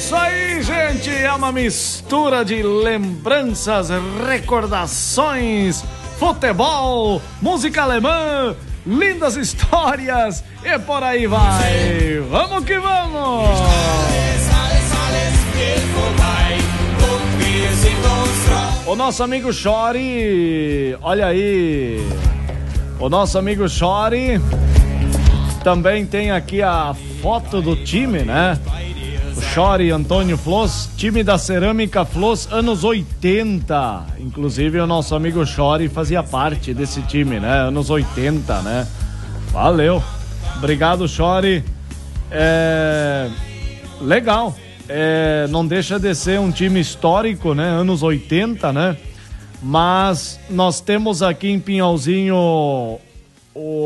isso aí, gente! É uma mistura de lembranças, recordações, futebol, música alemã, lindas histórias e por aí vai! Vamos que vamos! O nosso amigo Chori, olha aí, o nosso amigo Chori também tem aqui a foto do time, né? O Chori Antônio Flos, time da Cerâmica Flos, anos 80. Inclusive o nosso amigo Chori fazia parte desse time, né? Anos 80, né? Valeu. Obrigado, Chori. Legal. Não deixa de ser um time histórico, né? Anos 80, né? Mas nós temos aqui em Pinhalzinho